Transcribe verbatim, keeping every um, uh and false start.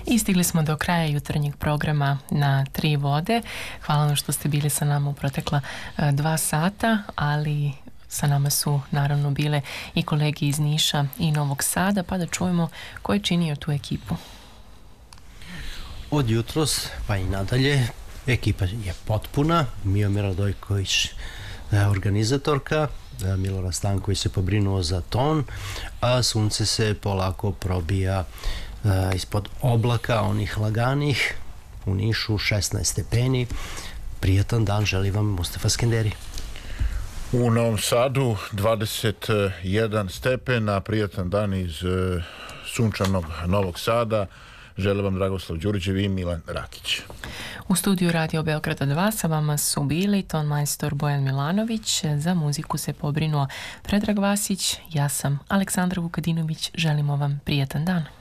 I stigli smo do kraja jutarnjeg programa Na tri vode. Hvala vam što ste bili sa nama u protekla e, dva sata, ali sa nama su naravno bile i kolege iz Niša i Novog Sada, pa da čujemo ko je činio tu ekipu. Od jutros pa i nadalje ekipa je potpuna. Miomira Dojković organizatorka, Milorad Stanković se pobrinuo za ton, a sunce se polako probija ispod oblaka, onih laganih, u Nišu šesnaest stepeni. Prijatan dan želi vam Mustafa Skenderi. U Novom Sadu dvadeset jedan stepena, prijatan dan iz sunčanog Novog Sada. Želim vam Dragoslav Đurđev i Milan Rakić. U studiju Radio Beograda dva sa vama su bili ton majstor Bojan Milanović, za muziku se pobrinuo Predrag Vasić, ja sam Aleksandra Vukadinović, želimo vam prijatan dan.